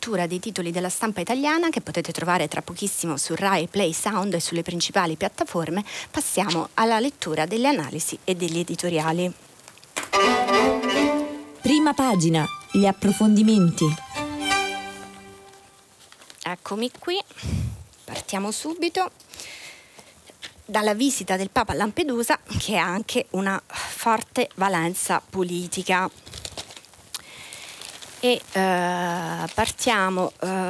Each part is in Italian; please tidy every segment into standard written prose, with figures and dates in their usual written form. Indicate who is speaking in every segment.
Speaker 1: lettura dei titoli della stampa italiana che potete trovare tra pochissimo su Rai Play Sound e sulle principali piattaforme, passiamo alla lettura delle analisi e degli editoriali.
Speaker 2: Prima pagina, gli approfondimenti.
Speaker 1: Eccomi qui, partiamo subito dalla visita del Papa a Lampedusa, che ha anche una forte valenza politica. E partiamo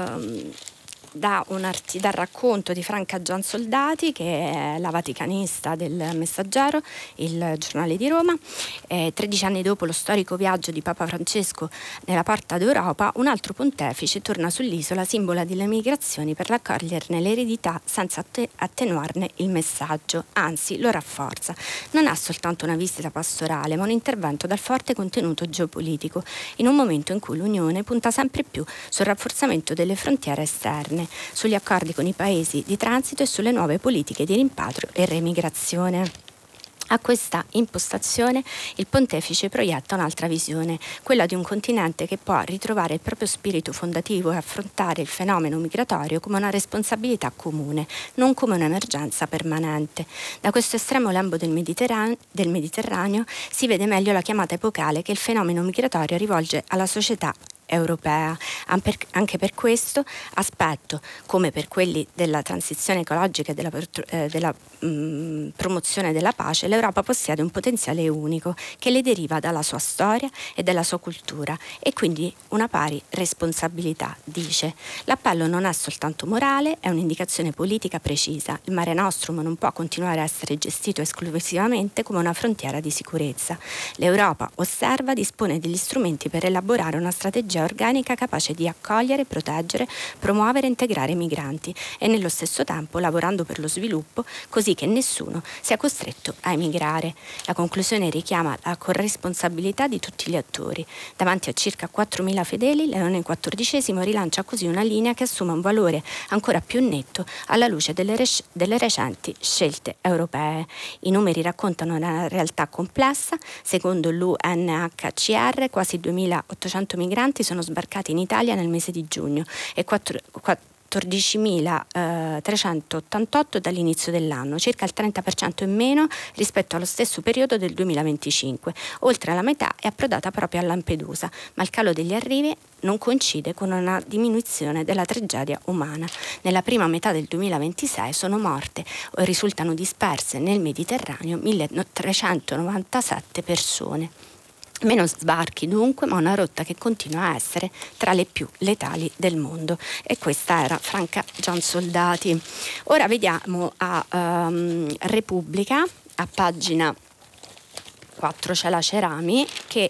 Speaker 1: dal racconto di Franca Giansoldati, che è la vaticanista del Messaggero, il giornale di Roma. 13 anni dopo lo storico viaggio di Papa Francesco nella Porta d'Europa, un altro pontefice torna sull'isola, simbolo delle migrazioni, per raccoglierne l'eredità senza attenuarne il messaggio, anzi lo rafforza. Non è soltanto una visita pastorale, ma un intervento dal forte contenuto geopolitico, in un momento in cui l'Unione punta sempre più sul rafforzamento delle frontiere esterne, sugli accordi con i paesi di transito e sulle nuove politiche di rimpatrio e remigrazione. A questa impostazione il pontefice proietta un'altra visione, quella di un continente che può ritrovare il proprio spirito fondativo e affrontare il fenomeno migratorio come una responsabilità comune, non come un'emergenza permanente. Da questo estremo lembo del Mediterraneo si vede meglio la chiamata epocale che il fenomeno migratorio rivolge alla società europea. Anche per questo aspetto, come per quelli della transizione ecologica e della promozione della pace, l'Europa possiede un potenziale unico che le deriva dalla sua storia e dalla sua cultura, e quindi una pari responsabilità, dice. L'appello non è soltanto morale, è un'indicazione politica precisa. Il Mare Nostrum non può continuare a essere gestito esclusivamente come una frontiera di sicurezza. L'Europa, osserva, dispone degli strumenti per elaborare una strategia organica capace di accogliere, proteggere, promuovere e integrare i migranti, e nello stesso tempo lavorando per lo sviluppo, così che nessuno sia costretto a emigrare. La conclusione richiama la corresponsabilità di tutti gli attori. Davanti a circa 4.000 fedeli, Leone XIV rilancia così una linea che assume un valore ancora più netto alla luce delle recenti scelte europee. I numeri raccontano una realtà complessa. Secondo l'UNHCR quasi 2.800 migranti sono sbarcati in Italia nel mese di giugno e 14.388 dall'inizio dell'anno, circa il 30% in meno rispetto allo stesso periodo del 2025. Oltre la metà è approdata proprio a Lampedusa, ma il calo degli arrivi non coincide con una diminuzione della tragedia umana. Nella prima metà del 2026 sono morte o risultano disperse nel Mediterraneo 1.397 persone. Meno sbarchi dunque, ma una rotta che continua a essere tra le più letali del mondo. E questa era Franca Giansoldati. Ora vediamo a Repubblica, a pagina 4 c'è la Cerami che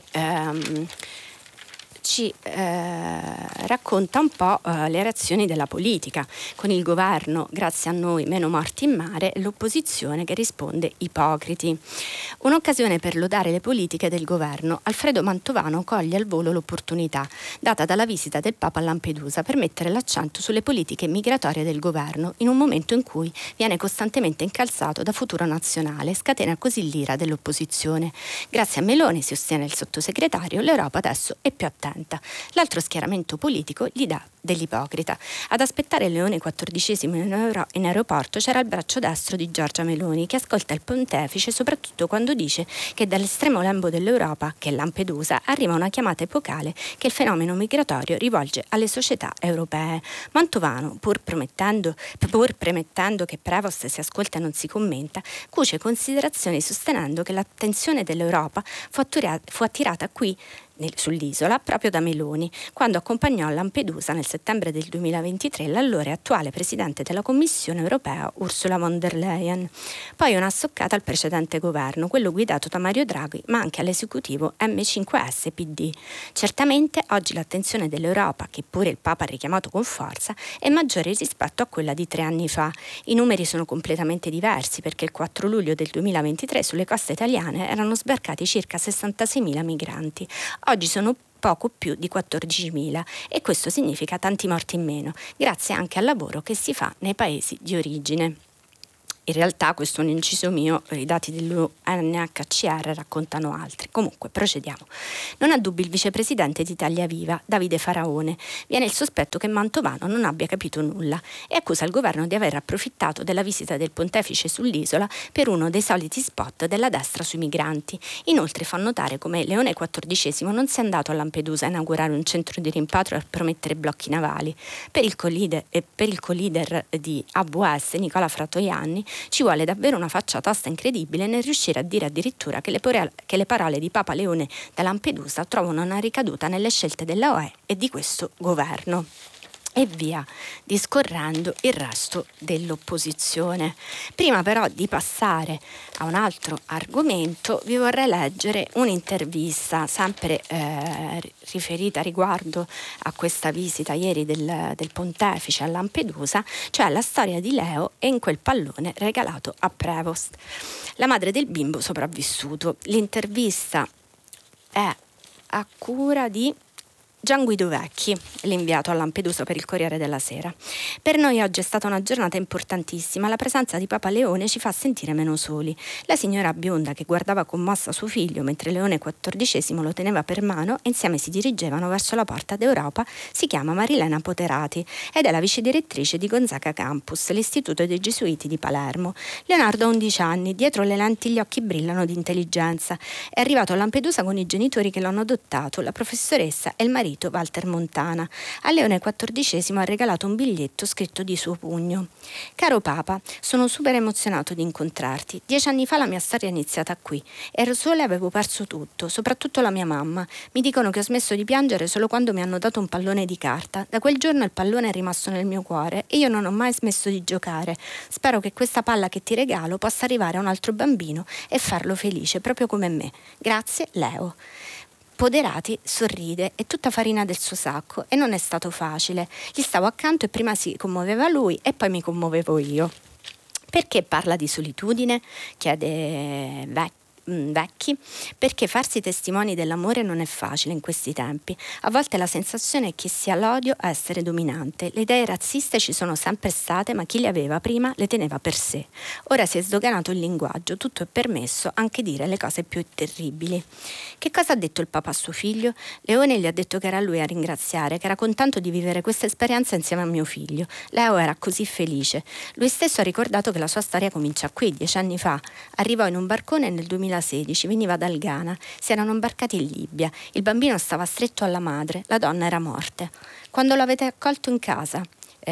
Speaker 1: ci racconta un po' le reazioni della politica, con il governo grazie a noi meno morti in mare e l'opposizione che risponde ipocriti. Un'occasione per lodare le politiche del governo. Alfredo Mantovano coglie al volo l'opportunità data dalla visita del Papa a Lampedusa per mettere l'accento sulle politiche migratorie del governo in un momento in cui viene costantemente incalzato da Futuro Nazionale, scatena così l'ira dell'opposizione. Grazie a Meloni, si sostiene il sottosegretario, l'Europa adesso è più attenta. L'altro schieramento politico gli dà dell'ipocrita. Ad aspettare Leone XIV in aeroporto c'era il braccio destro di Giorgia Meloni, che ascolta il pontefice soprattutto quando dice che dall'estremo lembo dell'Europa, che è Lampedusa, arriva una chiamata epocale che il fenomeno migratorio rivolge alle società europee. Mantovano, pur premettendo che Prevost si ascolta e non si commenta, cuce considerazioni sostenendo che l'attenzione dell'Europa fu attirata qui sull'isola proprio da Meloni, quando accompagnò a Lampedusa nel settembre del 2023 l'allora attuale presidente della Commissione europea Ursula von der Leyen. Poi una stoccata al precedente governo, quello guidato da Mario Draghi, ma anche all'esecutivo M5S PD. Certamente oggi l'attenzione dell'Europa, che pure il Papa ha richiamato con forza, è maggiore rispetto a quella di 3 anni fa. I numeri sono completamente diversi, perché il 4 luglio del 2023 sulle coste italiane erano sbarcati circa 66.000 migranti. Oggi sono poco più di 14.000 e questo significa tanti morti in meno, grazie anche al lavoro che si fa nei paesi di origine. In realtà questo è un inciso mio, i dati dell'UNHCR raccontano altri. Comunque procediamo. Non ha dubbi il vicepresidente di Italia Viva, Davide Faraone. Viene il sospetto che Mantovano non abbia capito nulla e accusa il governo di aver approfittato della visita del pontefice sull'isola per uno dei soliti spot della destra sui migranti. Inoltre fa notare come Leone XIV non sia andato a Lampedusa a inaugurare un centro di rimpatrio e promettere blocchi navali. Per il co-leader di AWS, Nicola Fratoianni, ci vuole davvero una faccia tosta incredibile nel riuscire a dire addirittura che le parole di Papa Leone da Lampedusa trovano una ricaduta nelle scelte della UE e di questo governo. E via discorrendo il resto dell'opposizione. Prima però di passare a un altro argomento vi vorrei leggere un'intervista sempre riferita riguardo a questa visita ieri del pontefice a Lampedusa, cioè la storia di Leo e in quel pallone regalato a Prevost, la madre del bimbo sopravvissuto. L'intervista è a cura di Gian Guido Vecchi, l'inviato a Lampedusa per il Corriere della Sera. Per noi oggi è stata una giornata importantissima. La presenza di Papa Leone ci fa sentire meno soli. La signora bionda che guardava commossa suo figlio mentre Leone XIV lo teneva per mano e insieme si dirigevano verso la porta d'Europa si chiama Marilena Poterati ed è la vice direttrice di Gonzaga Campus, l'istituto dei Gesuiti di Palermo. Leonardo ha 11 anni, dietro le lenti gli occhi brillano di intelligenza. È arrivato a Lampedusa con i genitori che lo hanno adottato, la professoressa e il marito Walter Montana. A Leone XIV ha regalato un biglietto scritto di suo pugno. Caro Papa, sono super emozionato di incontrarti. 10 anni fa la mia storia è iniziata qui. Ero sola e avevo perso tutto, soprattutto la mia mamma. Mi dicono che ho smesso di piangere solo quando mi hanno dato un pallone di carta. Da quel giorno il pallone è rimasto nel mio cuore e io non ho mai smesso di giocare. Spero che questa palla che ti regalo possa arrivare a un altro bambino e farlo felice, proprio come me. Grazie, Leo. Poderati sorride, è tutta farina del suo sacco e non è stato facile. Gli stavo accanto e prima si commuoveva lui e poi mi commuovevo io. Perché parla di solitudine? Chiede Vecchi. Perché farsi testimoni dell'amore non è facile in questi tempi. A volte la sensazione è che sia l'odio a essere dominante. Le idee razziste ci sono sempre state, ma chi le aveva prima le teneva per sé. Ora si è sdoganato il linguaggio, tutto è permesso, anche dire le cose più terribili. Che cosa ha detto il Papa a suo figlio? Leone gli ha detto che era lui a ringraziare, che era contento di vivere questa esperienza insieme a mio figlio. Leo era così felice. Lui stesso ha ricordato che la sua storia comincia qui, 10 anni fa. Arrivò in un barcone nel 2016, veniva dal Ghana, si erano imbarcati in Libia, il bambino stava stretto alla madre, la donna era morta. Quando l'avete accolto in casa,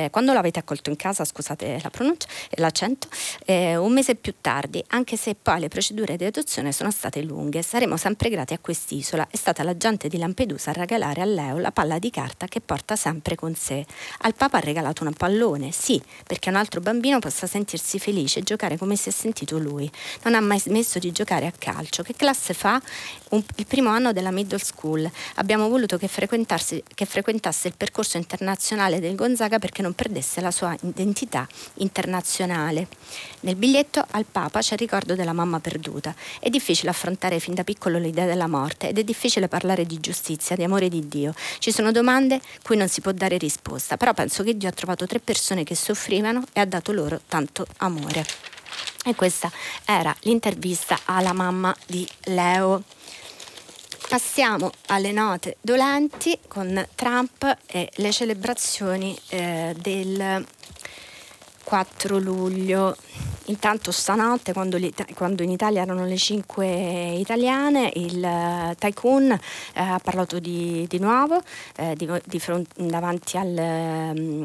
Speaker 1: scusate la pronuncia e l'accento, un mese più tardi, anche se poi le procedure di adozione sono state lunghe, saremo sempre grati a quest'isola. È stata la gente di Lampedusa a regalare a Leo la palla di carta che porta sempre con sé. Al Papa ha regalato un pallone, sì, perché un altro bambino possa sentirsi felice e giocare come si è sentito lui. Non ha mai smesso di giocare a calcio. Che classe fa? Il primo anno della middle school. Abbiamo voluto che frequentasse il percorso internazionale del Gonzaga perché non perdesse la sua identità internazionale. Nel biglietto al Papa c'è il ricordo della mamma perduta. È difficile affrontare fin da piccolo l'idea della morte ed è difficile parlare di giustizia, di amore di Dio. Ci sono domande cui non si può dare risposta, però penso che Dio ha trovato 3 persone che soffrivano e ha dato loro tanto amore. E questa era l'intervista alla mamma di Leo. Passiamo alle note dolenti con Trump e le celebrazioni del 4 luglio. Intanto stanotte, quando in Italia erano le 5 italiane, il tycoon ha parlato di nuovo davanti al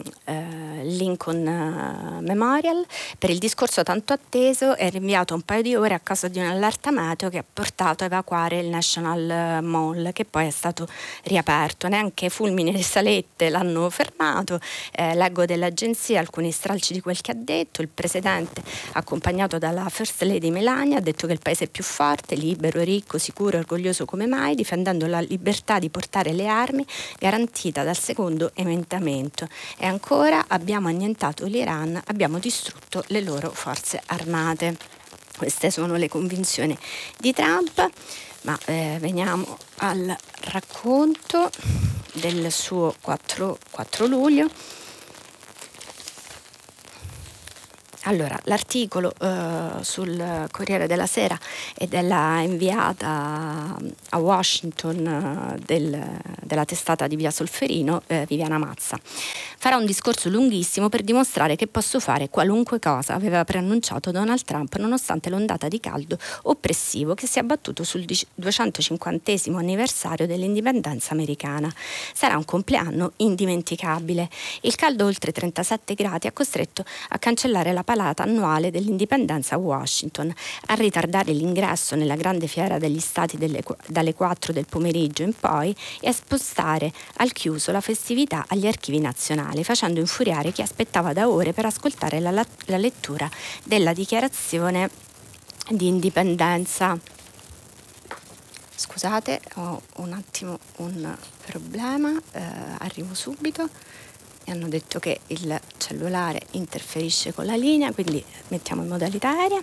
Speaker 1: Lincoln Memorial per il discorso tanto atteso e rinviato un paio di ore a causa di un allerta meteo che ha portato a evacuare il National Mall, che poi è stato riaperto. Neanche fulmini e salette l'hanno fermato. Leggo dell'agenzia alcuni stralci di quel che ha detto. Il presidente, accompagnato dalla First Lady Melania, ha detto che il paese è più forte, libero, ricco, sicuro e orgoglioso come mai, difendendo la libertà di portare le armi garantita dal secondo emendamento. E ancora, abbiamo annientato l'Iran, abbiamo distrutto le loro forze armate. Queste sono le convinzioni di Trump, ma veniamo al racconto del suo 4 luglio. Allora, l'articolo sul Corriere della Sera e della inviata a Washington della testata di Via Solferino, Viviana Mazza. Farà un discorso lunghissimo per dimostrare che posso fare qualunque cosa, aveva preannunciato Donald Trump, nonostante l'ondata di caldo oppressivo che si è abbattuto sul 250° anniversario dell'indipendenza americana. Sarà un compleanno indimenticabile. Il caldo oltre 37 gradi ha costretto a cancellare la palata annuale dell'indipendenza a Washington, a ritardare l'ingresso nella grande fiera degli stati dalle 4 del pomeriggio in poi e a spostare al chiuso la festività agli archivi nazionali, facendo infuriare chi aspettava da ore per ascoltare la lettura della dichiarazione di indipendenza. Scusate, ho un attimo un problema, arrivo subito. Mi hanno detto che il cellulare interferisce con la linea, quindi mettiamo in modalità aerea.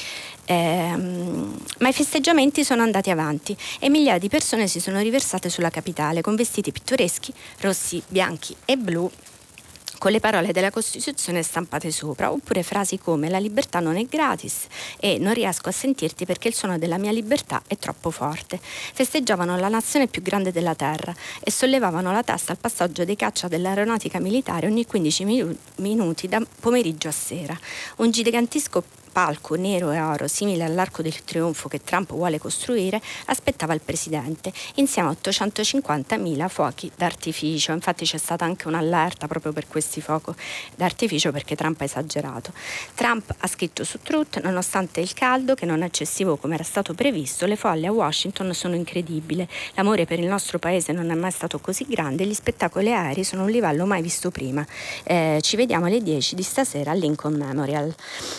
Speaker 1: Ma i festeggiamenti sono andati avanti e migliaia di persone si sono riversate sulla capitale con vestiti pittoreschi, rossi, bianchi e blu, con le parole della Costituzione stampate sopra, oppure frasi come «la libertà non è gratis» e «non riesco a sentirti perché il suono della mia libertà è troppo forte». Festeggiavano la nazione più grande della terra e sollevavano la testa al passaggio dei caccia dell'aeronautica militare ogni 15 minuti da pomeriggio a sera. Un gigantesco palco nero e oro simile all'Arco del Trionfo che Trump vuole costruire aspettava il presidente insieme a 850.000 fuochi d'artificio. Infatti c'è stata anche un'allerta proprio per questi fuochi d'artificio perché Trump ha esagerato. Trump ha scritto su Truth: nonostante il caldo che non è eccessivo come era stato previsto, le folle a Washington sono incredibili, l'amore per il nostro paese non è mai stato così grande, gli spettacoli aerei sono a un livello mai visto prima. Ci vediamo alle 10 di stasera al Lincoln Memorial.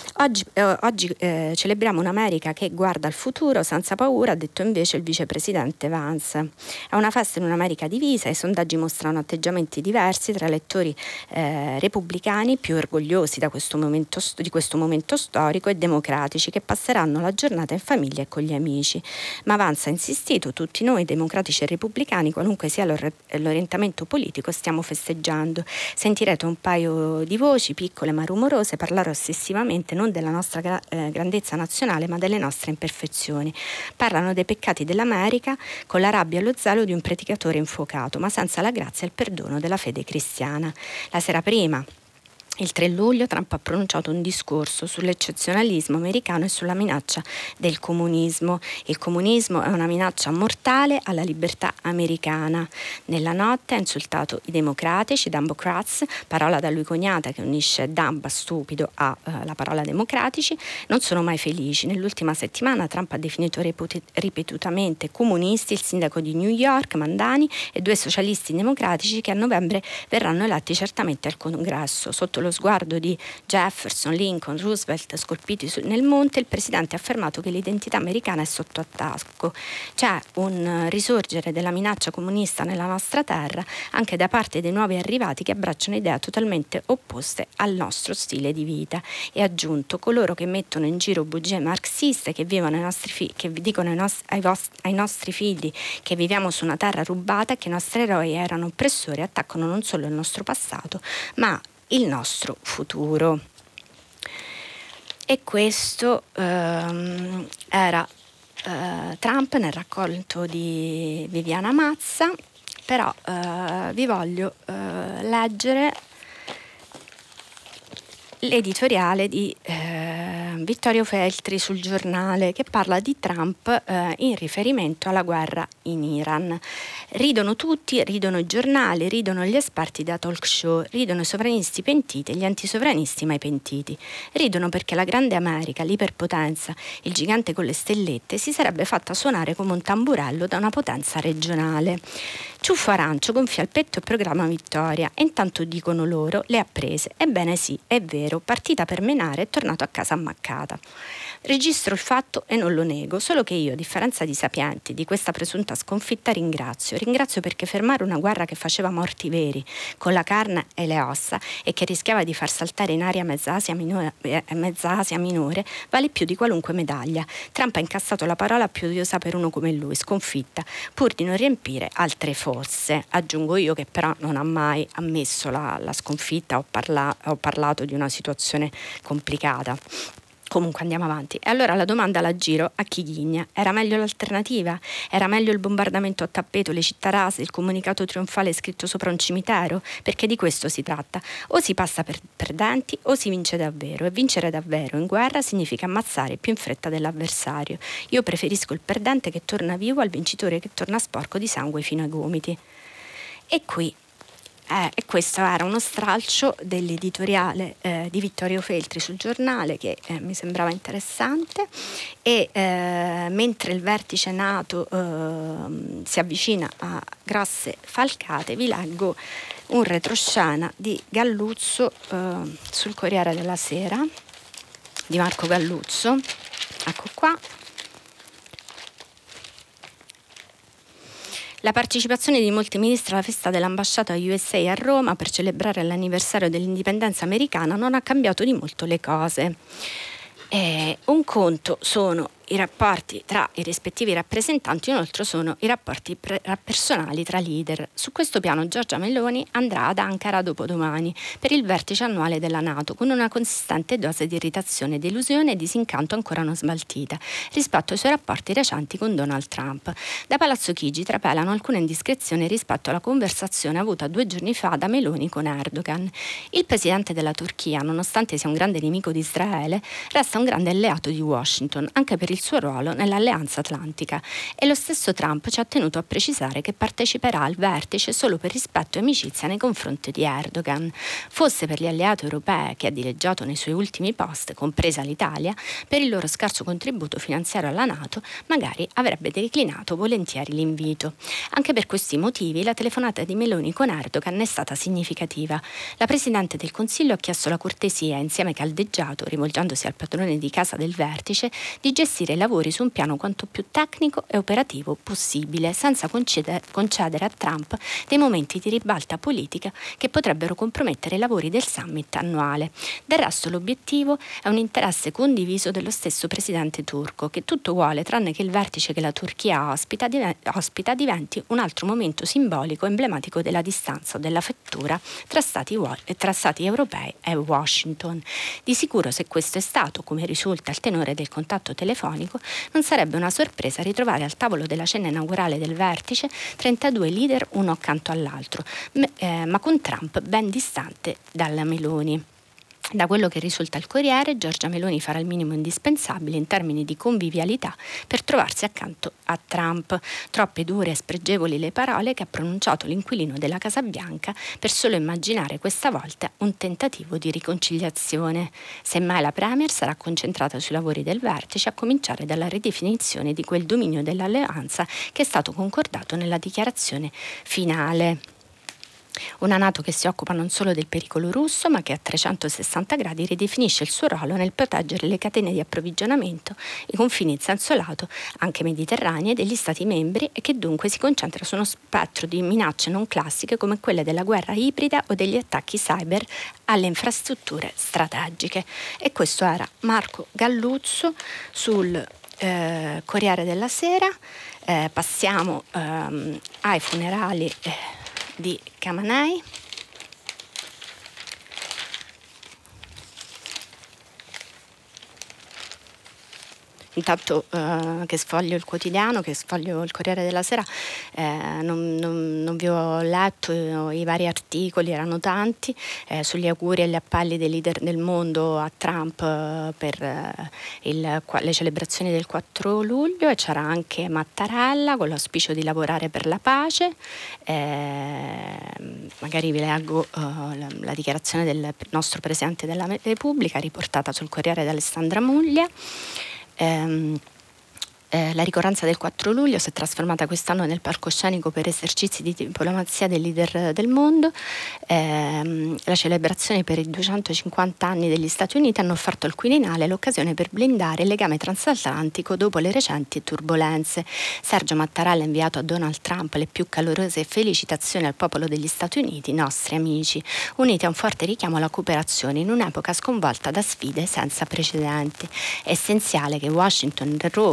Speaker 1: Oggi celebriamo un'America che guarda al futuro senza paura, ha detto invece il vicepresidente Vance. È una festa in un'America divisa, i sondaggi mostrano atteggiamenti diversi tra elettori repubblicani più orgogliosi di questo momento storico e democratici che passeranno la giornata in famiglia e con gli amici. Ma Vance ha insistito: tutti noi democratici e repubblicani, qualunque sia l'orientamento politico, stiamo festeggiando. Sentirete un paio di voci piccole ma rumorose parlare ossessivamente non della nostra grandezza nazionale ma delle nostre imperfezioni. Parlano dei peccati dell'America con la rabbia e lo zelo di un predicatore infuocato, ma senza la grazia e il perdono della fede cristiana. La sera prima, il 3 luglio, Trump ha pronunciato un discorso sull'eccezionalismo americano e sulla minaccia del comunismo. Il comunismo è una minaccia mortale alla libertà americana. Nella notte ha insultato i democratici, Democrats, parola da lui coniata che unisce dumb, stupido, la parola democratici. Non sono mai felici. Nell'ultima settimana Trump ha definito ripetutamente comunisti il sindaco di New York, Mandani, e 2 socialisti democratici che a novembre verranno eletti certamente al Congresso. Sotto lo sguardo di Jefferson, Lincoln, Roosevelt scolpiti nel monte, il presidente ha affermato che l'identità americana è sotto attacco. C'è un risorgere della minaccia comunista nella nostra terra, anche da parte dei nuovi arrivati che abbracciano idee totalmente opposte al nostro stile di vita. E ha aggiunto: coloro che mettono in giro bugie marxiste, che dicono ai nostri figli che viviamo su una terra rubata e che i nostri eroi erano oppressori, attaccano non solo il nostro passato ma il nostro futuro. E questo era Trump nel racconto di Viviana Mazza. Però vi voglio leggere l'editoriale di Vittorio Feltri sul Giornale, che parla di Trump in riferimento alla guerra in Iran. Ridono tutti, ridono i giornali, ridono gli esperti da talk show, ridono i sovranisti pentiti e gli antisovranisti mai pentiti. Ridono perché la grande America, l'iperpotenza, il gigante con le stellette, si sarebbe fatta suonare come un tamburello da una potenza regionale. Ciuffo Arancio gonfia il petto e programma vittoria, e intanto dicono loro le ha prese. Ebbene sì, è vero, partita per menare, è tornato a casa ammaccata. Registro il fatto e non lo nego, solo che io, a differenza di Sapienti, di questa presunta sconfitta, ringrazio perché fermare una guerra che faceva morti veri, con la carne e le ossa, e che rischiava di far saltare in aria mezza Asia minore, vale più di qualunque medaglia. Trump ha incassato la parola più odiosa per uno come lui, sconfitta, pur di non riempire altre fosse. Aggiungo io che però non ha mai ammesso la sconfitta, ho parlato di una situazione situazione complicata. Comunque andiamo avanti. E allora la domanda la giro a chi ghigna. Era meglio l'alternativa? Era meglio il bombardamento a tappeto, le città rase, il comunicato trionfale scritto sopra un cimitero? Perché di questo si tratta. O si passa per perdenti o si vince davvero. E vincere davvero in guerra significa ammazzare più in fretta dell'avversario. Io preferisco il perdente che torna vivo al vincitore che torna sporco di sangue fino ai gomiti. E qui e questo era uno stralcio dell'editoriale di Vittorio Feltri sul Giornale che mi sembrava interessante e mentre il vertice NATO si avvicina a grosse falcate vi leggo un retroscena di Galluzzo sul Corriere della Sera, di Marco Galluzzo, ecco qua. La partecipazione di molti ministri alla festa dell'ambasciata USA a Roma per celebrare l'anniversario dell'indipendenza americana non ha cambiato di molto le cose. Un conto sono i rapporti tra i rispettivi rappresentanti, un altro sono i rapporti personali tra leader. Su questo piano Giorgia Meloni andrà ad Ankara dopodomani per il vertice annuale della NATO, con una consistente dose di irritazione, delusione e disincanto ancora non smaltita rispetto ai suoi rapporti recenti con Donald Trump. Da Palazzo Chigi trapelano alcune indiscrezioni rispetto alla conversazione avuta 2 giorni fa da Meloni con Erdogan. Il presidente della Turchia, nonostante sia un grande nemico di Israele, resta un grande alleato di Washington, anche per il suo ruolo nell'Alleanza Atlantica, e lo stesso Trump ci ha tenuto a precisare che parteciperà al vertice solo per rispetto e amicizia nei confronti di Erdogan. Fosse per gli alleati europei che ha dileggiato nei suoi ultimi post, compresa l'Italia, per il loro scarso contributo finanziario alla NATO, magari avrebbe declinato volentieri l'invito. Anche per questi motivi la telefonata di Meloni con Erdogan è stata significativa. La Presidente del Consiglio ha chiesto la cortesia, insieme caldeggiato, rivolgendosi al padrone di casa del vertice, di gestire i lavori su un piano quanto più tecnico e operativo possibile, senza concedere a Trump dei momenti di ribalta politica che potrebbero compromettere i lavori del summit annuale. Del resto l'obiettivo è un interesse condiviso dello stesso presidente turco, che tutto vuole tranne che il vertice che la Turchia ospita diventi un altro momento simbolico emblematico della distanza o della frattura tra stati europei e Washington. Di sicuro, se questo è stato, come risulta il tenore del contatto telefonico, non sarebbe una sorpresa ritrovare al tavolo della cena inaugurale del vertice 32 leader uno accanto all'altro, ma con Trump ben distante dalla Meloni. Da quello che risulta al Corriere, Giorgia Meloni farà il minimo indispensabile in termini di convivialità per trovarsi accanto a Trump. Troppe dure e spregevoli le parole che ha pronunciato l'inquilino della Casa Bianca per solo immaginare questa volta un tentativo di riconciliazione. Semmai la Premier sarà concentrata sui lavori del vertice, a cominciare dalla ridefinizione di quel dominio dell'alleanza che è stato concordato nella dichiarazione finale. Una NATO che si occupa non solo del pericolo russo, ma che a 360 gradi ridefinisce il suo ruolo nel proteggere le catene di approvvigionamento, i confini in senso lato, anche mediterranei, degli Stati membri, e che dunque si concentra su uno spettro di minacce non classiche come quelle della guerra ibrida o degli attacchi cyber alle infrastrutture strategiche. E questo era Marco Galluzzo sul Corriere della Sera. Passiamo ai funerali di Khamenei. Intanto che sfoglio il quotidiano, che sfoglio il Corriere della Sera, non vi ho letto i vari articoli, erano tanti, sugli auguri e gli appelli dei leader del mondo a Trump per le celebrazioni del 4 luglio, e c'era anche Mattarella con l'auspicio di lavorare per la pace. Magari vi leggo la dichiarazione del nostro Presidente della Repubblica, riportata sul Corriere da Alessandra Muglia. La ricorrenza del 4 luglio si è trasformata quest'anno nel palcoscenico per esercizi di diplomazia dei leader del mondo. La celebrazione per i 250 anni degli Stati Uniti hanno offerto al Quirinale l'occasione per blindare il legame transatlantico dopo le recenti turbolenze. Sergio Mattarella ha inviato a Donald Trump le più calorose felicitazioni al popolo degli Stati Uniti, nostri amici, uniti a un forte richiamo alla cooperazione in un'epoca sconvolta da sfide senza precedenti. È essenziale che Washington e Roma, anche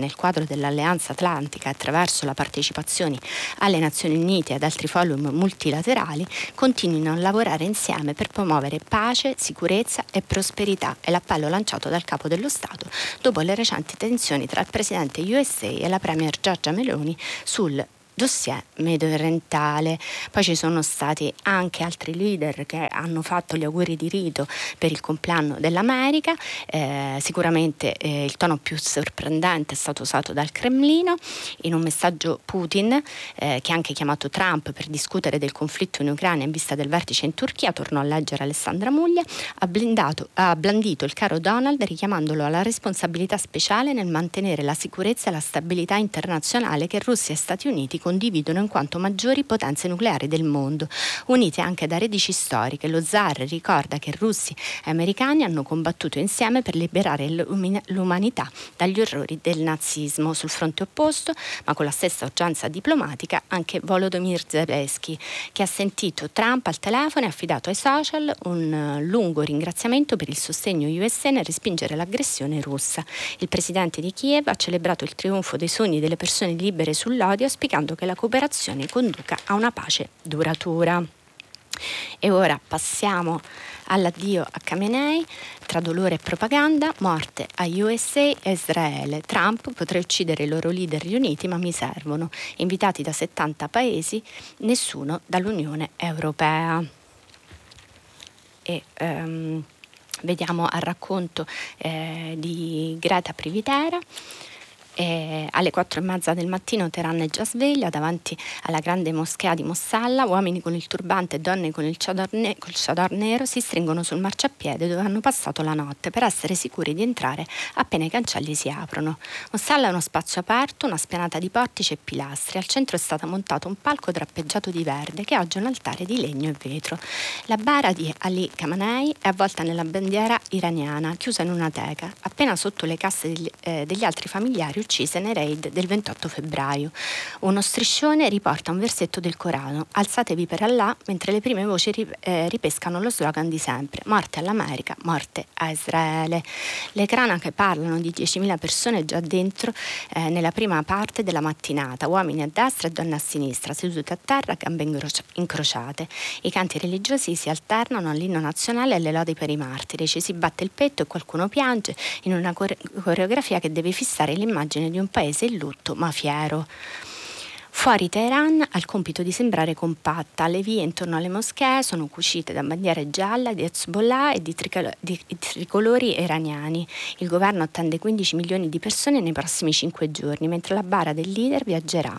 Speaker 1: nel quadro dell'Alleanza Atlantica attraverso la partecipazione alle Nazioni Unite e ad altri forum multilaterali, continuino a lavorare insieme per promuovere pace, sicurezza e prosperità. È l'appello lanciato dal capo dello Stato dopo le recenti tensioni tra il presidente USA e la premier Giorgia Meloni sul dossier mediorientale. Poi ci sono stati anche altri leader che hanno fatto gli auguri di rito per il compleanno dell'America. Sicuramente il tono più sorprendente è stato usato dal Cremlino. In un messaggio Putin, che ha anche chiamato Trump per discutere del conflitto in Ucraina in vista del vertice in Turchia, tornò a leggere Alessandra Muglia, ha blandito il caro Donald richiamandolo alla responsabilità speciale nel mantenere la sicurezza e la stabilità internazionale che Russia e Stati Uniti condividono in quanto maggiori potenze nucleari del mondo, unite anche da radici storiche. Lo zar ricorda che russi e americani hanno combattuto insieme per liberare l'umanità dagli orrori del nazismo. Sul fronte opposto, ma con la stessa urgenza diplomatica, anche Volodymyr Zelensky, che ha sentito Trump al telefono e ha affidato ai social un lungo ringraziamento per il sostegno USA nel respingere l'aggressione russa. Il presidente di Kiev ha celebrato il trionfo dei sogni delle persone libere sull'odio, spiegando che la cooperazione conduca a una pace duratura. E ora passiamo all'addio a Khamenei. Tra dolore e propaganda, morte a USA e Israele. Trump: potrei uccidere i loro leader riuniti, ma mi servono. Invitati da 70 paesi, nessuno dall'Unione Europea. E vediamo al racconto di Greta Privitera. Alle 4:30 del mattino Teheran è già sveglia davanti alla grande moschea di Mossalla. Uomini con il turbante e donne con il chador nero si stringono sul marciapiede dove hanno passato la notte per essere sicuri di entrare appena i cancelli si aprono. Mossalla è uno spazio aperto, una spianata di portici e pilastri. Al centro è stato montato un palco drappeggiato di verde che oggi è un altare di legno e vetro. La bara di Ali Khamenei è avvolta nella bandiera iraniana, chiusa in una teca, appena sotto le casse degli altri familiari uccise nei raid del 28 febbraio. Uno striscione riporta un versetto del Corano: alzatevi per Allah, mentre le prime voci ripescano lo slogan di sempre: morte all'America, morte a Israele. Le cronache parlano di 10.000 persone già dentro nella prima parte della mattinata, uomini a destra e donne a sinistra, sedute a terra, gambe incrociate. I canti religiosi si alternano all'inno nazionale e alle lodi per i martiri. Ci si batte il petto e qualcuno piange in una coreografia che deve fissare l'immagine di un paese in lutto ma fiero. Fuori Teheran ha il compito di sembrare compatta. Le vie intorno alle moschee sono cucite da bandiere gialle di Hezbollah e di tricolori iraniani. Il governo attende 15 milioni di persone nei prossimi 5 giorni, mentre la bara del leader viaggerà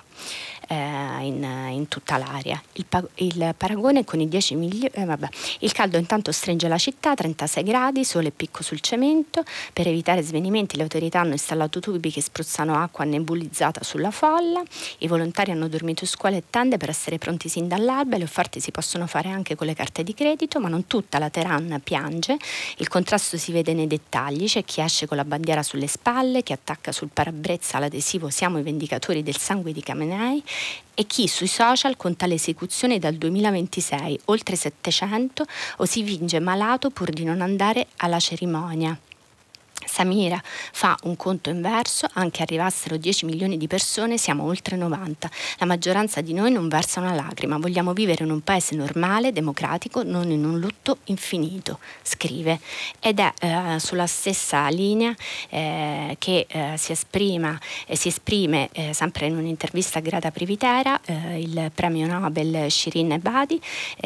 Speaker 1: in tutta l'area. Il paragone con i 10 milioni. Il caldo intanto stringe la città, 36 gradi, sole e picco sul cemento. Per evitare svenimenti le autorità hanno installato tubi che spruzzano acqua nebulizzata sulla folla. I volontari hanno dormito in scuole e tende per essere pronti sin dall'alba. Le offerte si possono fare anche con le carte di credito, ma non tutta la Teheran piange. Il contrasto si vede nei dettagli: c'è chi esce con la bandiera sulle spalle, chi attacca sul parabrezza l'adesivo "Siamo i vendicatori del sangue di Khamenei", e chi sui social conta le esecuzioni dal 2026, oltre 700, o si finge malato pur di non andare alla cerimonia. Samira fa un conto inverso: anche arrivassero 10 milioni di persone, siamo oltre 90. La maggioranza di noi non versa una lacrima. Vogliamo vivere in un paese normale, democratico, non in un lutto infinito, scrive. Ed è sulla stessa linea che si esprime sempre in un'intervista a Greta Privitera il premio Nobel Shirin Ebadi.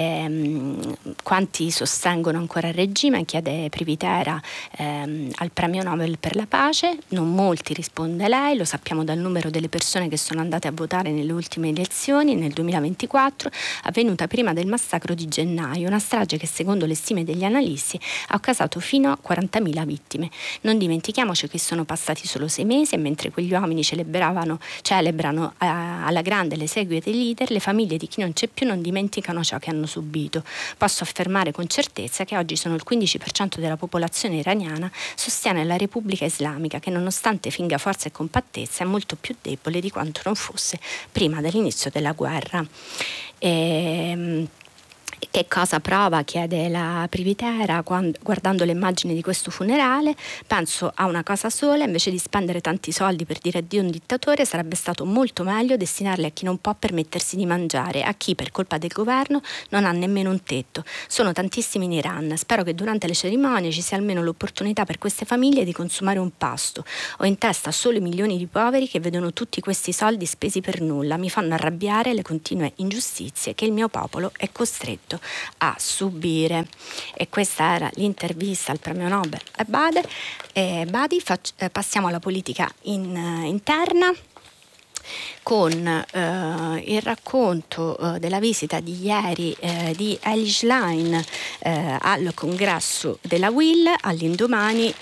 Speaker 1: Quanti sostengono ancora il regime? Chiede Privitera al premio Nobel per la pace. Non molti, risponde lei, lo sappiamo dal numero delle persone che sono andate a votare nelle ultime elezioni nel 2024, avvenuta prima del massacro di gennaio, una strage che secondo le stime degli analisti ha causato fino a 40.000 vittime. Non dimentichiamoci che sono passati solo 6 mesi e mentre quegli uomini celebrano alla grande le esequie dei leader, le famiglie di chi non c'è più non dimenticano ciò che hanno subito. Posso affermare con certezza che oggi sono il 15% della popolazione iraniana sostiene la Repubblica Islamica, che nonostante finga forza e compattezza è molto più debole di quanto non fosse prima dell'inizio della guerra. Che cosa prova? Chiede la Privitera guardando le immagini di questo funerale. Penso a una cosa sola: invece di spendere tanti soldi per dire addio a un dittatore, sarebbe stato molto meglio destinarli a chi non può permettersi di mangiare, a chi per colpa del governo non ha nemmeno un tetto. Sono tantissimi in Iran. Spero che durante le cerimonie ci sia almeno l'opportunità per queste famiglie di consumare un pasto. Ho in testa solo i milioni di poveri che vedono tutti questi soldi spesi per nulla. Mi fanno arrabbiare le continue ingiustizie che il mio popolo è costretto a subire. E questa era l'intervista al premio Nobel a Badi. Passiamo alla politica interna con il racconto della visita di ieri di Elly Schlein al congresso della UIL, all'indomani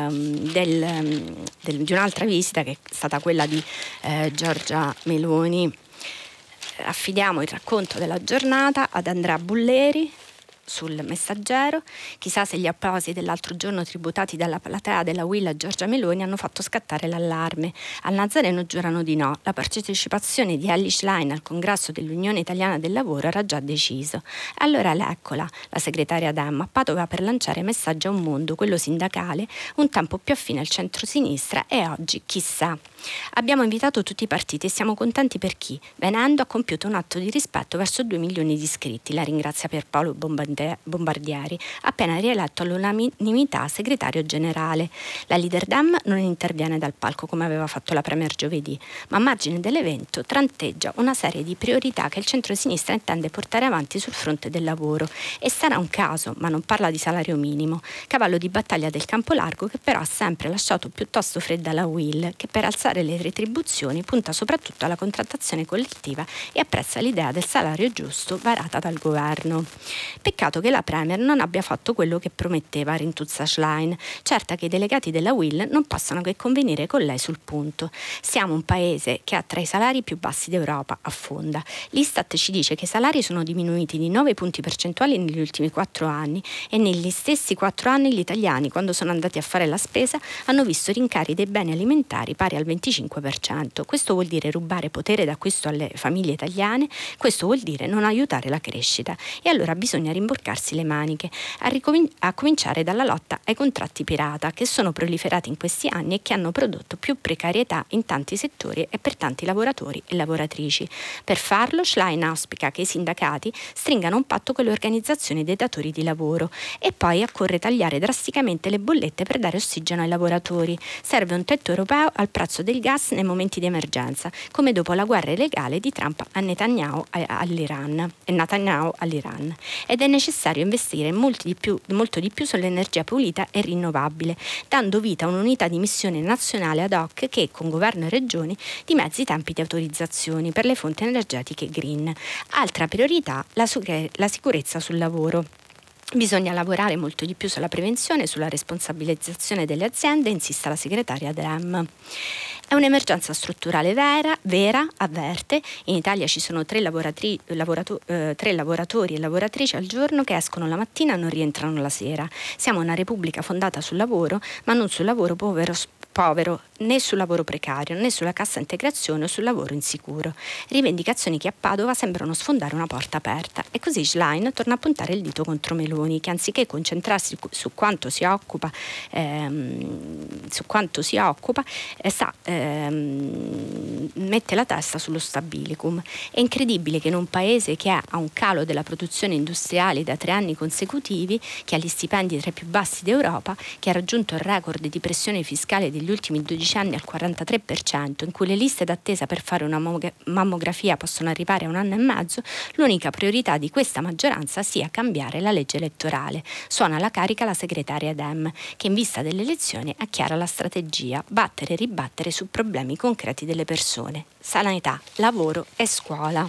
Speaker 1: di un'altra visita che è stata quella di Giorgia Meloni. Affidiamo il racconto della giornata ad Andrea Bulleri sul Messaggero. Chissà se gli applausi dell'altro giorno tributati dalla platea della UIL a Giorgia Meloni hanno fatto scattare l'allarme. Al Nazareno giurano di no. La partecipazione di Elly Schlein al congresso dell'Unione Italiana del Lavoro era già deciso. Allora eccola, la segretaria Dem a Padova per lanciare messaggio a un mondo, quello sindacale, un tempo più affine al centro-sinistra, e oggi chissà. Abbiamo invitato tutti i partiti e siamo contenti per chi, venendo, ha compiuto un atto di rispetto verso 2 milioni di iscritti. La ringrazia Pierpaolo Bombardieri, appena rieletto all'unanimità segretario generale. La leader Dem non interviene dal palco come aveva fatto la Premier giovedì, ma a margine dell'evento tratteggia una serie di priorità che il centro-sinistra intende portare avanti sul fronte del lavoro. E sarà un caso, ma non parla di salario minimo, cavallo di battaglia del campo largo che però ha sempre lasciato piuttosto fredda la UIL, che per alzare le retribuzioni punta soprattutto alla contrattazione collettiva e apprezza l'idea del salario giusto varata dal governo. Peccato che la Premier non abbia fatto quello che prometteva, rintuzza Schlein, certa che i delegati della UIL non possano che convenire con lei sul punto. Siamo un paese che ha tra i salari più bassi d'Europa, affonda. L'Istat ci dice che i salari sono diminuiti di 9 punti percentuali negli ultimi 4 anni e negli stessi 4 anni gli italiani, quando sono andati a fare la spesa, hanno visto rincari dei beni alimentari pari al 25%. Questo vuol dire rubare potere d'acquisto alle famiglie italiane, questo vuol dire non aiutare la crescita. E allora bisogna rimborcarsi le maniche, a cominciare dalla lotta ai contratti pirata, che sono proliferati in questi anni e che hanno prodotto più precarietà in tanti settori e per tanti lavoratori e lavoratrici. Per farlo, Schlein auspica che i sindacati stringano un patto con le organizzazioni dei datori di lavoro e poi occorre tagliare drasticamente le bollette per dare ossigeno ai lavoratori. Serve un tetto europeo al prezzo del gas nei momenti di emergenza, come dopo la guerra illegale di Trump a Netanyahu all'Iran. Ed è necessario investire molto di più sull'energia pulita e rinnovabile, dando vita a un'unità di missione nazionale ad hoc che, con governo e regioni, dimezzi i tempi di autorizzazioni per le fonti energetiche green. Altra priorità, la sicurezza sul lavoro. Bisogna lavorare molto di più sulla prevenzione e sulla responsabilizzazione delle aziende, insiste la segretaria Dem. È un'emergenza strutturale vera, avverte. In Italia ci sono 3 lavoratori e lavoratrici al giorno che escono la mattina e non rientrano la sera. Siamo una repubblica fondata sul lavoro, ma non sul lavoro povero, né sul lavoro precario, né sulla cassa integrazione o sul lavoro insicuro. Rivendicazioni che a Padova sembrano sfondare una porta aperta. E così Schlein torna a puntare il dito contro Meloni, che anziché concentrarsi su quanto si occupa, mette la testa sullo stabilicum. È incredibile che in un paese che ha un calo della produzione industriale da 3 anni consecutivi, che ha gli stipendi tra i più bassi d'Europa, che ha raggiunto il record di pressione fiscale degli ultimi 12 anni al 43%, in cui le liste d'attesa per fare una mammografia possono arrivare a 1 anno e mezzo, l'unica priorità di questa maggioranza sia cambiare la legge elettorale. Suona alla carica la segretaria Dem, che in vista delle elezioni ha chiara la strategia: battere e ribattere su problemi concreti delle persone: sanità, lavoro e scuola.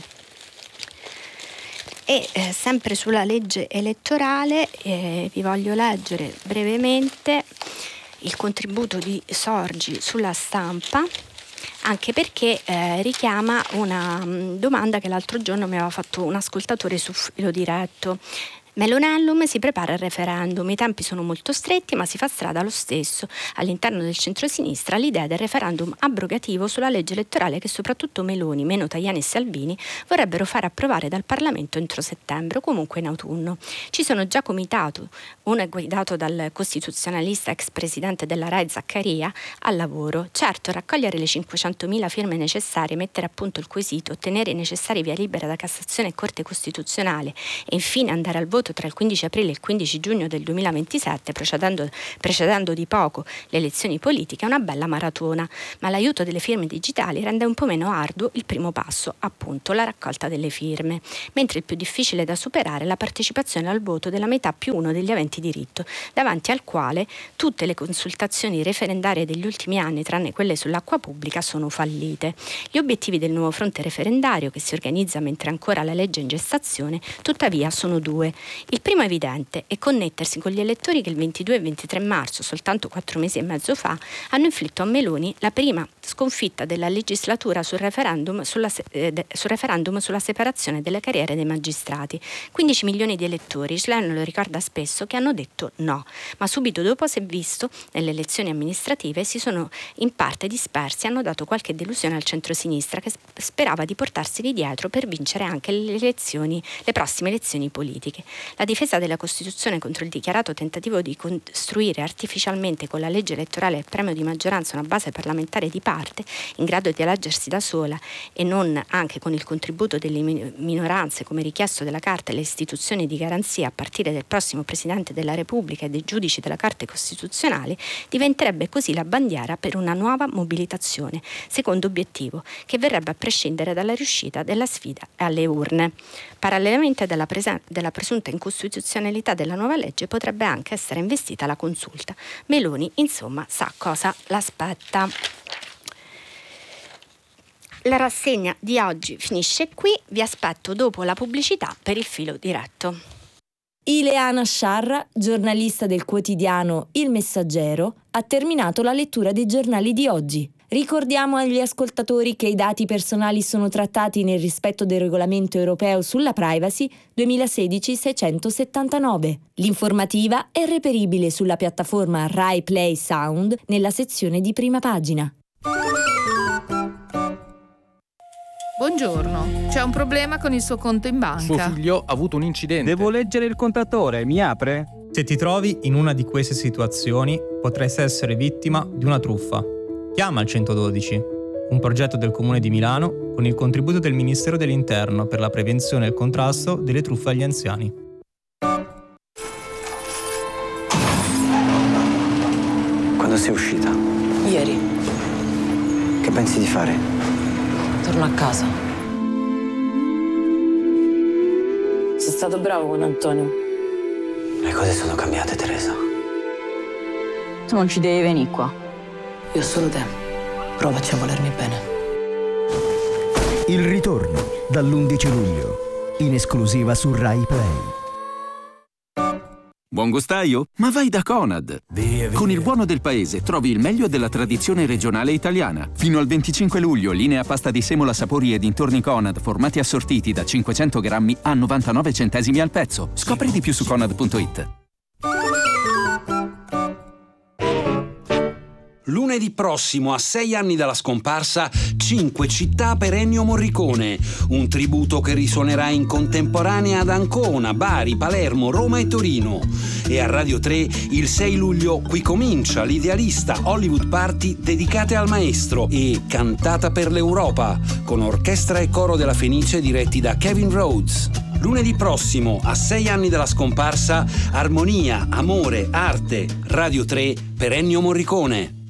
Speaker 1: E sempre sulla legge elettorale vi voglio leggere brevemente il contributo di Sorgi sulla Stampa, anche perché richiama una domanda che l'altro giorno mi aveva fatto un ascoltatore su Filo Diretto. Melonellum si prepara al referendum, i tempi sono molto stretti ma si fa strada lo stesso. All'interno del centrosinistra l'idea del referendum abrogativo sulla legge elettorale che soprattutto Meloni, meno Tajani e Salvini vorrebbero fare approvare dal Parlamento entro settembre o comunque in autunno. Ci sono già comitato, uno è guidato dal costituzionalista ex presidente della RAI Zaccaria, al lavoro. Certo, raccogliere le 500.000 firme necessarie, mettere a punto il quesito, ottenere i necessari via libera da Cassazione e Corte Costituzionale e infine andare al voto tra il 15 aprile e il 15 giugno del 2027, precedendo di poco le elezioni politiche, è una bella maratona, ma l'aiuto delle firme digitali rende un po' meno arduo il primo passo, appunto la raccolta delle firme, mentre il più difficile da superare è la partecipazione al voto della metà più uno degli aventi diritto, davanti al quale tutte le consultazioni referendarie degli ultimi anni, tranne quelle sull'acqua pubblica, sono fallite. Gli obiettivi del nuovo fronte referendario, che si organizza mentre ancora la legge è in gestazione, tuttavia sono due. Il primo evidente è connettersi con gli elettori che il 22 e 23 marzo, soltanto 4 mesi e mezzo fa, hanno inflitto a Meloni la prima sconfitta della legislatura sul referendum sulla separazione delle carriere dei magistrati. 15 milioni di elettori, Schlein lo ricorda spesso, che hanno detto no, ma subito dopo si è visto, nelle elezioni amministrative si sono in parte dispersi e hanno dato qualche delusione al centrosinistra che sperava di portarseli dietro per vincere anche le prossime elezioni politiche. La difesa della Costituzione contro il dichiarato tentativo di costruire artificialmente con la legge elettorale il premio di maggioranza una base parlamentare di parte in grado di eleggersi da sola e non anche con il contributo delle minoranze come richiesto dalla Carta e le istituzioni di garanzia a partire del prossimo Presidente della Repubblica e dei giudici della Corte Costituzionale, diventerebbe così la bandiera per una nuova mobilitazione, secondo obiettivo, che verrebbe a prescindere dalla riuscita della sfida alle urne. Parallelamente della presunta incostituzionalità della nuova legge potrebbe anche essere investita la consulta. Meloni, insomma, sa cosa l'aspetta. La rassegna di oggi finisce qui, vi aspetto dopo la pubblicità per il filo diretto.
Speaker 2: Ileana Sciarra, giornalista del quotidiano Il Messaggero, ha terminato la lettura dei giornali di oggi. Ricordiamo agli ascoltatori che i dati personali sono trattati nel rispetto del regolamento europeo sulla privacy 2016-679. L'informativa è reperibile sulla piattaforma Rai Play Sound nella sezione di prima pagina.
Speaker 3: Buongiorno, c'è un problema con il suo conto in banca.
Speaker 4: Suo figlio ha avuto un incidente.
Speaker 5: Devo leggere il contatore, mi apre? Se ti trovi in una di queste situazioni, potresti essere vittima di una truffa. Chiama il 112, un progetto del Comune di Milano con il contributo del Ministero dell'Interno per la prevenzione e il contrasto delle truffe agli anziani.
Speaker 6: Quando sei uscita?
Speaker 7: Ieri.
Speaker 6: Che pensi di fare?
Speaker 7: Torno a casa. Sei stato bravo con Antonio.
Speaker 6: Le cose sono cambiate, Teresa.
Speaker 7: Tu non ci devi venire qua. Io ho solo te. Provaci a volermi bene.
Speaker 8: Il ritorno dall'11 luglio, in esclusiva su Rai Play.
Speaker 9: Buon gustaio? Ma vai da Conad! Con il buono del paese trovi il meglio della tradizione regionale italiana. Fino al 25 luglio, linea pasta di semola, sapori e dintorni Conad, formati assortiti da 500 grammi a 99 centesimi al pezzo. Scopri di più su conad.it.
Speaker 10: Lunedì prossimo, a 6 anni dalla scomparsa, 5 città per Ennio Morricone. Un tributo che risuonerà in contemporanea ad Ancona, Bari, Palermo, Roma e Torino. E a Radio 3, il 6 luglio, qui comincia l'Idealista Hollywood Party dedicate al maestro e Cantata per l'Europa, con orchestra e coro della Fenice diretti da Kevin Rhodes. Lunedì prossimo, a 6 anni dalla scomparsa, armonia, amore, arte. Radio 3 per Ennio Morricone.